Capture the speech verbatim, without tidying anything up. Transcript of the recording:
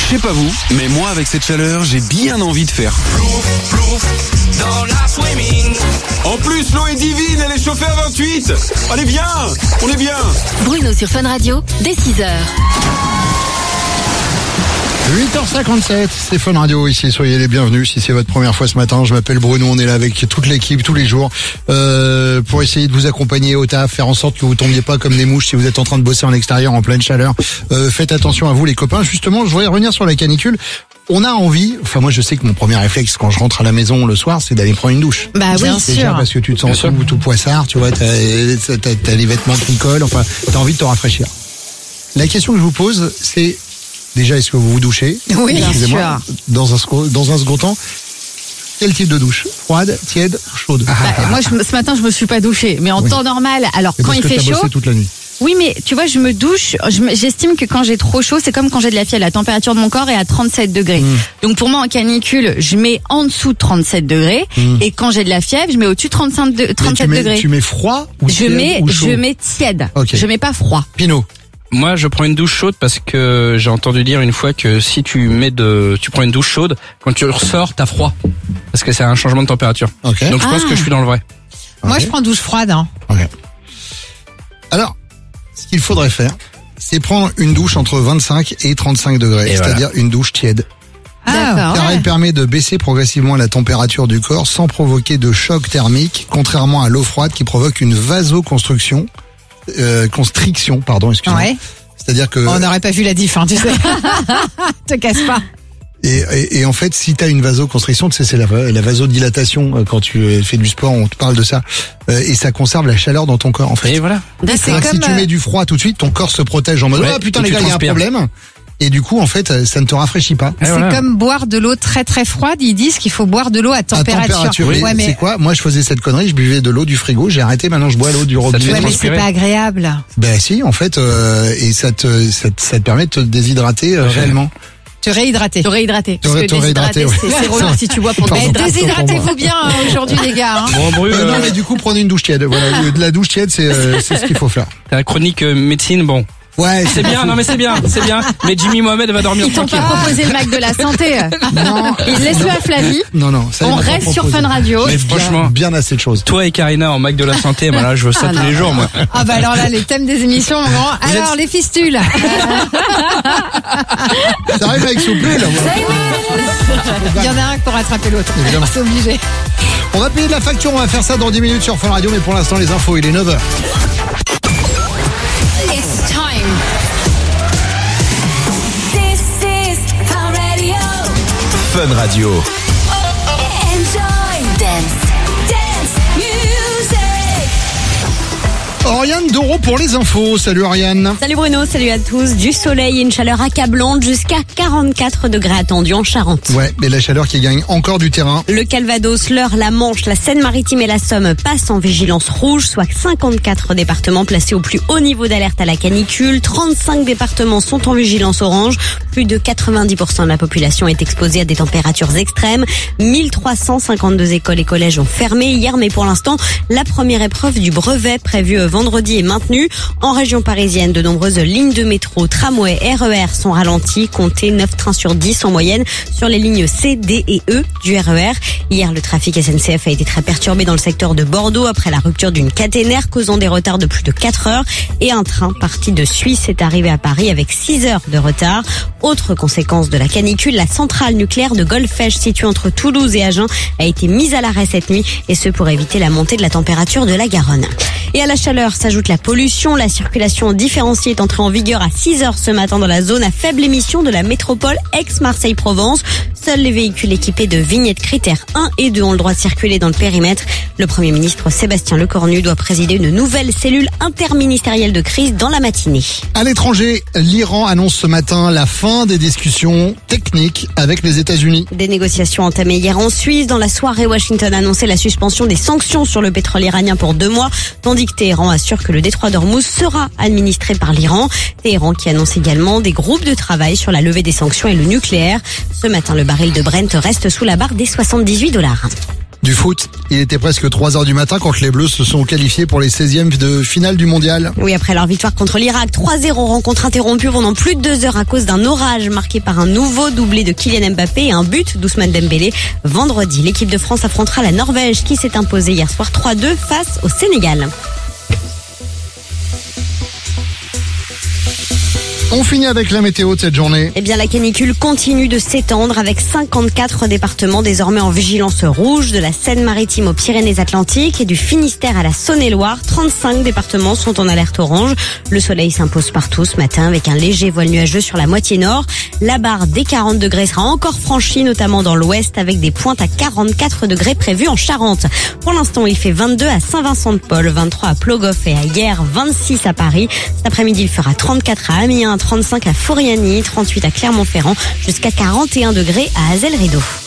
Je sais pas vous, mais moi avec cette chaleur, j'ai bien envie de faire plouf, plouf dans la swimming. En plus, l'eau est divine, elle est chauffée à vingt-huit. On est bien, on est bien. Bruno sur Fun Radio, dès six heures. huit heures cinquante-sept, c'est Fun Radio ici, soyez les bienvenus si c'est votre première fois ce matin. Je m'appelle Bruno, on est là avec toute l'équipe tous les jours euh, pour essayer de vous accompagner au taf, faire en sorte que vous tombiez pas comme des mouches si vous êtes en train de bosser en extérieur en pleine chaleur. Euh, faites attention à vous les copains. Justement, je voudrais revenir sur la canicule. On a envie, enfin moi je sais que mon premier réflexe quand je rentre à la maison le soir, c'est d'aller prendre une douche. Bah oui, bien sûr. sûr. Parce que tu te sens tout, tout poissard, tu vois, t'as, t'as, t'as les vêtements qui collent, enfin t'as envie de te rafraîchir. La question que je vous pose, c'est déjà, est-ce que vous vous douchez? Oui, bien sûr. Dans un, dans un second temps, quel type de douche? Froide, tiède, chaude? Bah, moi, je, ce matin, je me suis pas douchée. Mais en oui. temps normal, alors et quand il fait chaud. Parce que t'as bossé toute la nuit. Oui, mais tu vois, je me douche. Je, j'estime que quand j'ai trop chaud, c'est comme quand j'ai de la fièvre. La température de mon corps est à trente-sept degrés. Mmh. Donc pour moi, en canicule, je mets en dessous de trente-sept degrés. Mmh. Et quand j'ai de la fièvre, je mets au-dessus de trente-cinq de, trente-sept tu mets, degrés. Tu mets froid ou je tiède mets, ou chaud? Je mets tiède. Okay. Je mets pas froid. Pinot. Moi, je prends une douche chaude parce que j'ai entendu dire une fois que si tu mets de, tu prends une douche chaude, quand tu ressors, t'as froid. Parce que c'est un changement de température. Okay. Donc je ah. pense que je suis dans le vrai. Moi, okay. je prends douche froide. Hein. Okay. Alors, ce qu'il faudrait faire, c'est prendre une douche entre vingt-cinq et trente-cinq degrés. Et c'est-à-dire voilà. Une douche tiède. Ah, car ouais. elle permet de baisser progressivement la température du corps sans provoquer de choc thermique, contrairement à l'eau froide qui provoque une vasoconstriction, euh, constriction, pardon, excusez-moi. Ouais. C'est-à-dire que on n'aurait pas vu la diff, hein, tu sais. Te casse pas. Et, et, et en fait, si t'as une vasoconstriction, tu sais, c'est la, la vasodilatation. Quand tu fais du sport, on te parle de ça, euh, et ça conserve la chaleur dans ton corps. En fait. Et voilà. C'est comme comme si tu mets du froid tout de suite, ton corps se protège en mode ouais, ah putain les gars, il y a un transpires. problème. Et du coup, en fait, ça ne te rafraîchit pas. C'est voilà. comme boire de l'eau très très froide. Ils disent qu'il faut boire de l'eau à température. À température. Oui. Ouais, mais... C'est quoi? Moi, je faisais cette connerie. Je buvais de l'eau du frigo. J'ai arrêté. Maintenant, je bois l'eau du robinet. Ouais, mais c'est pas agréable. Ben si, en fait, euh, et ça te, ça te, ça te permet de te déshydrater euh, réellement. Te réhydrater. Te réhydrater. Te, te réhydrater, ouais. C'est, c'est relou si tu bois pour Pardon, te déshydratez-vous bien hein, aujourd'hui, les gars. Hein. Bon, Bru, euh, euh... non, mais du coup, prenez une douche tiède. Voilà, de la douche tiède, c'est, euh, c'est ce qu'il faut faire. T'as la chronique euh, médecine, bon. Ouais, c'est bien, non mais c'est bien, c'est bien. Mais Jimmy Mohamed va dormir Ils t'ont tranquille. pas proposé le Mac de la santé. Non. Il laisse-le à Flavie. Non, non. Ça, on reste sur Fun Radio. Mais franchement, bien, bien assez de choses. Toi et Karina en Mac de la santé, bah là, je veux ça ah tous non. les jours, moi. Ah bah alors là, les thèmes des émissions, mon grand. Alors, êtes... les fistules. Ça arrive avec souplé, là. Il y en a un pour rattraper l'autre. Évidemment. C'est obligé. On va payer de la facture, on va faire ça dans dix minutes sur Fun Radio, mais pour l'instant, les infos, il est neuf heures. It's time. This is Fun Radio. Fun Radio. Enjoy dance, dance music. Oriane Doro pour les infos. Salut Oriane. Salut Bruno, salut à tous. Du soleil et une chaleur accablante jusqu'à quarante-quatre degrés attendus en Charente. Ouais, mais la chaleur qui gagne encore du terrain. Le Calvados, l'Eure, la Manche, la Seine-Maritime et la Somme passent en vigilance rouge, soit cinquante-quatre départements placés au plus haut niveau d'alerte à la canicule. trente-cinq départements sont en vigilance orange. Plus de quatre-vingt-dix pour cent de la population est exposée à des températures extrêmes. mille trois cent cinquante-deux écoles et collèges ont fermé hier, mais pour l'instant, la première épreuve du brevet prévue vendredi est maintenue. En région parisienne, de nombreuses lignes de métro, tramway, R E R sont ralenties. Comptez neuf trains sur dix en moyenne sur les lignes C, D et E du R E R. Hier, le trafic S N C F a été très perturbé dans le secteur de Bordeaux après la rupture d'une caténaire causant des retards de plus de quatre heures. Et un train parti de Suisse est arrivé à Paris avec six heures de retard. Autre conséquence de la canicule, la centrale nucléaire de Golfech située entre Toulouse et Agen a été mise à l'arrêt cette nuit, et ce pour éviter la montée de la température de la Garonne. Et à la chaleur s'ajoute la pollution. La circulation différenciée est entrée en vigueur à six heures ce matin dans la zone à faible émission de la métropole ex-Marseille-Provence. Seuls les véhicules équipés de vignettes critères un et deux ont le droit de circuler dans le périmètre. Le Premier ministre Sébastien Lecornu doit présider une nouvelle cellule interministérielle de crise dans la matinée. À l'étranger, l'Iran annonce ce matin la fin des discussions techniques avec les États-Unis. Des négociations entamées hier en Suisse. Dans la soirée, Washington a annoncé la suspension des sanctions sur le pétrole iranien pour deux mois, tandis que Téhéran assure que le détroit d'Ormuz sera administré par l'Iran. Téhéran qui annonce également des groupes de travail sur la levée des sanctions et le nucléaire. Ce matin, le baril de Brent reste sous la barre des soixante-dix-huit dollars. Du foot, il était presque trois heures du matin quand les Bleus se sont qualifiés pour les seizièmes de finale du mondial. Oui, après leur victoire contre l'Irak, trois zéro, rencontre interrompue pendant plus de deux heures à cause d'un orage marqué par un nouveau doublé de Kylian Mbappé et un but d'Ousmane Dembélé. Vendredi, l'équipe de France affrontera la Norvège qui s'est imposée hier soir trois deux face au Sénégal. On finit avec la météo de cette journée. Eh bien, la canicule continue de s'étendre avec cinquante-quatre départements désormais en vigilance rouge, de la Seine-Maritime aux Pyrénées-Atlantiques et du Finistère à la Saône-et-Loire. trente-cinq départements sont en alerte orange. Le soleil s'impose partout ce matin avec un léger voile nuageux sur la moitié nord. La barre des quarante degrés sera encore franchie, notamment dans l'ouest, avec des pointes à quarante-quatre degrés prévues en Charente. Pour l'instant, il fait vingt-deux à Saint-Vincent-de-Paul, vingt-trois à Plogoff et à Hyères, vingt-six à Paris. Cet après-midi, il fera trente-quatre à Amiens, trente-cinq à Foriani, trente-huit à Clermont-Ferrand, jusqu'à quarante et un degrés à Azel-Rideau.